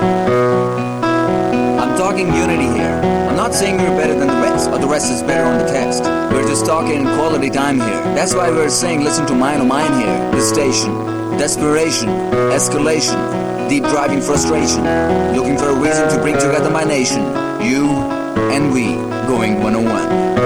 I'm talking unity here. I'm not saying we're better than the rest, or the rest is better on the test. We're just talking quality time here. That's why we're saying listen to mine or mine here. The station, desperation, escalation, deep driving frustration, looking for a reason to bring together my nation. You and we, going 101.